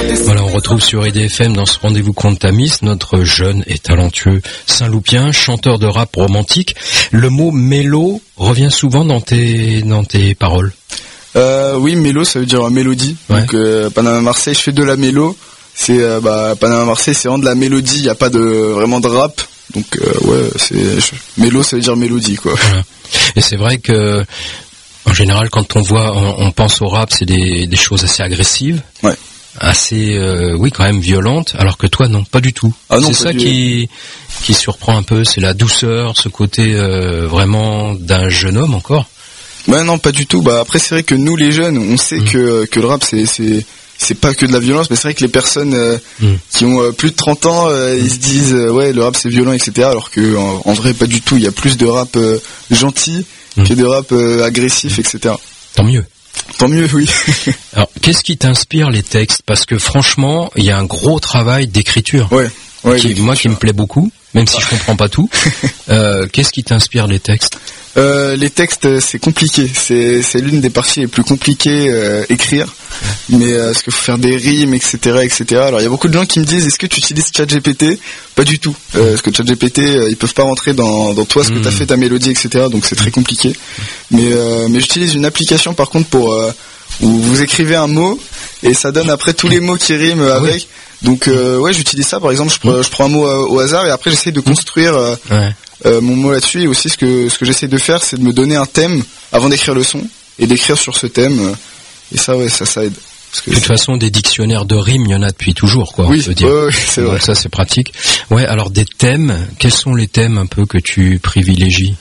Voilà, on retrouve sur IDFM dans ce rendez-vous compte Tamis notre jeune et talentueux Saint-Loupien, chanteur de rap romantique. Le mot mélo revient souvent dans tes paroles. Oui, mélo, ça veut dire mélodie. Ouais. Donc Panama Marseille, je fais de la mélo. C'est Panama Marseille, c'est vraiment de la mélodie. Il y a pas vraiment de rap. Donc mélo, ça veut dire mélodie, quoi. Voilà. Et c'est vrai que en général, quand on pense au rap, c'est des choses assez agressives. Ouais. Assez quand même violente, alors que toi non, pas du tout. Ah non, c'est ça qui surprend un peu, c'est la douceur, ce côté vraiment d'un jeune homme encore. Ouais, non, pas du tout. Après c'est vrai que nous les jeunes, on sait que le rap c'est pas que de la violence, mais c'est vrai que les personnes qui ont plus de 30 ans, ils se disent le rap c'est violent, etc. Alors que en vrai pas du tout, il y a plus de rap gentil que de rap agressif, etc. Tant mieux. Tant mieux, oui. Alors, qu'est-ce qui t'inspire les textes? Parce que franchement, il y a un gros travail d'écriture. Ouais, moi qui me plaît beaucoup, même si je comprends pas tout. Qu'est-ce qui t'inspire les textes? Les textes, c'est compliqué. C'est l'une des parties les plus compliquées écrire. Mais parce qu'il faut faire des rimes, etc., etc. Alors il y a beaucoup de gens qui me disent, est-ce que tu utilises ChatGPT? Pas du tout. Parce que ChatGPT, ils peuvent pas rentrer dans toi ce que t'as fait, ta mélodie, etc. Donc c'est très compliqué. Mais j'utilise une application par contre pour où vous écrivez un mot et ça donne après tous les mots qui riment avec. Donc j'utilise ça. Par exemple, je prends un mot au hasard et après j'essaie de construire mon mot là-dessus. Et aussi ce que j'essaie de faire, c'est de me donner un thème avant d'écrire le son et d'écrire sur ce thème. Et ça aide. Parce que de toute façon, des dictionnaires de rimes, il y en a depuis toujours, quoi. Oui, on peut dire. Oui, c'est vrai. Donc ça, c'est pratique. Ouais, alors des thèmes, quels sont les thèmes un peu que tu privilégies?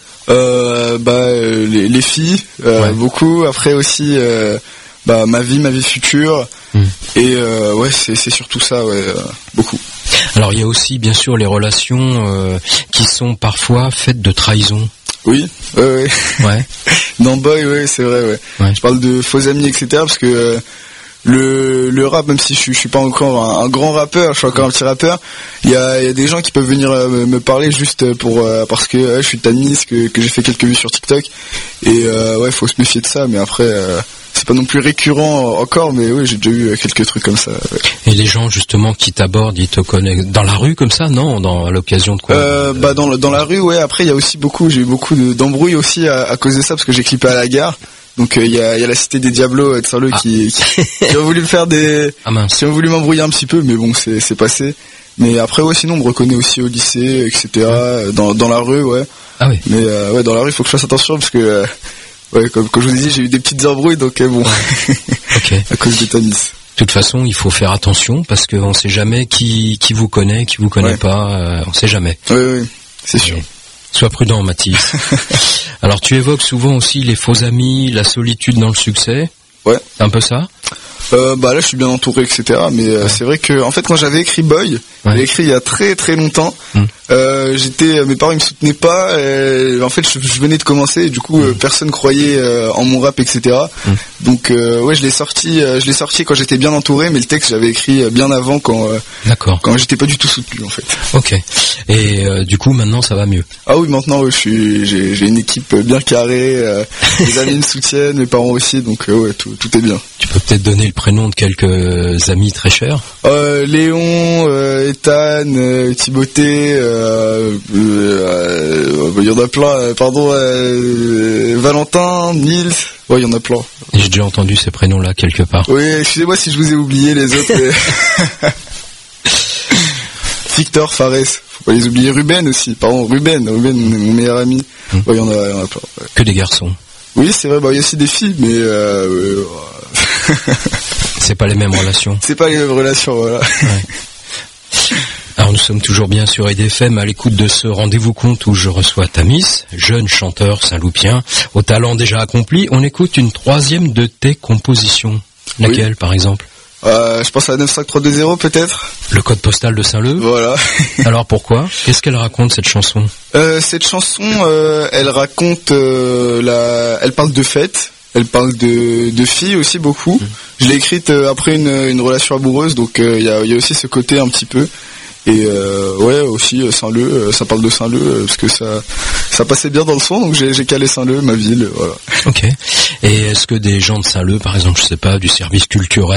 Les filles, beaucoup. Après aussi, ma vie future. Et c'est surtout ça, beaucoup. Alors il y a aussi, bien sûr, les relations qui sont parfois faites de trahison. Oui, ouais. Dans Boy, c'est vrai, ouais. Je parle de faux amis, etc. Parce que le rap, même si je suis pas encore un grand rappeur, je suis encore un petit rappeur, il y a des gens qui peuvent venir me parler juste parce que je suis Tamis, que j'ai fait quelques vues sur TikTok. Et faut se méfier de ça. Mais après, c'est pas non plus récurrent encore, mais oui, j'ai déjà eu quelques trucs comme ça. Ouais. Et les gens justement qui t'abordent, ils te connaissent dans la rue comme ça, non? À l'occasion de quoi? Dans la rue, ouais. Après, j'ai eu beaucoup d'embrouilles aussi à cause de ça, parce que j'ai clippé à la gare. Donc il y a la cité des Diablos de Saint-Leu qui ont voulu me faire qui ont voulu m'embrouiller un petit peu, mais bon, c'est passé. Mais après, sinon on me reconnaît aussi au lycée, etc. Dans la rue, ouais. Ah oui. Mais dans la rue, il faut que je fasse attention parce que comme je vous ai dit, j'ai eu des petites embrouilles, donc bon. Ok. À cause de Tamis. De toute façon, il faut faire attention parce qu'on sait jamais qui vous connaît, qui vous connaît pas. On sait jamais. Oui, c'est sûr. Sois prudent, Mathis. Alors, tu évoques souvent aussi les faux amis, la solitude dans le succès. Ouais. C'est un peu ça? Là, je suis bien entouré, etc. Mais c'est vrai que, en fait, quand j'avais écrit Boy, j'avais écrit il y a très très longtemps. Mes parents ils me soutenaient pas. En fait, je venais de commencer. Et du coup, personne croyait en mon rap, etc. Donc, je l'ai sorti quand j'étais bien entouré. Mais le texte, j'avais écrit bien avant quand j'étais pas du tout soutenu, en fait. Ok. Et du coup, maintenant, ça va mieux. Ah oui, maintenant, j'ai une équipe bien carrée. Les amis me soutiennent, mes parents aussi. Donc, tout est bien. Tu peux peut-être donner le prénom de quelques amis très chers? Léon, Ethan, Timothée, il y en a plein, Valentin, Nils, il y en a plein. Et j'ai déjà entendu ces prénoms-là quelque part. Oui, excusez-moi si je vous ai oublié les autres. Victor, Fares, faut pas les oublier. Ruben aussi, Ruben, mon meilleur ami. Il y en a plein. Ouais. Que des garçons. Oui, c'est vrai, il y a aussi des filles, mais c'est pas les mêmes relations. C'est pas les mêmes relations, voilà. Ouais. Alors nous sommes toujours bien sur IDFM à l'écoute de ce rendez-vous compte où je reçois Tamis, jeune chanteur saint-loupien, au talent déjà accompli. On écoute une troisième de tes compositions. Laquelle, par exemple? Je pense à 95320 peut-être. Le code postal de Saint-Leu. Voilà. Alors pourquoi? Qu'est-ce qu'elle raconte cette chanson? Cette chanson, elle raconte elle parle de fêtes, elle parle de filles aussi beaucoup. Je l'ai écrite après une relation amoureuse, donc il y a aussi ce côté un petit peu. Et aussi Saint-Leu, ça parle de Saint-Leu parce que ça passait bien dans le son, donc j'ai calé Saint-Leu, ma ville, voilà. Ok. Et est-ce que des gens de Saint-Leu, par exemple, je sais pas, du service culturel